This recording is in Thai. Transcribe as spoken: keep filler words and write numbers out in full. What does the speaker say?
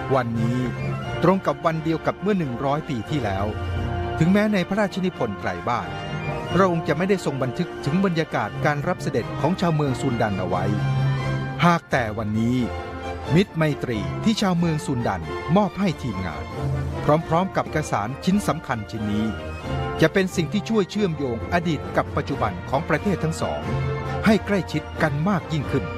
วันนี้ตรงกับวันเดียวกับเมื่อหนึ่งร้อยปีที่แล้วถึงแม้ในพระราชนิพนธ์ไกลบ้านพระองค์จะไม่ได้ทรงบันทึกถึงบรรยากาศการรับเสด็จของชาวเมืองซุนดันเอาไว้หากแต่วันนี้มิตรไมตรีที่ชาวเมืองซุนดันมอบให้ทีมงานพร้อมๆกับเอกสารชิ้นสำคัญชิ้นนี้จะเป็นสิ่งที่ช่วยเชื่อมโยงอดีตกับปัจจุบันของประเทศทั้งสองให้ใกล้ชิดกันมากยิ่งขึ้น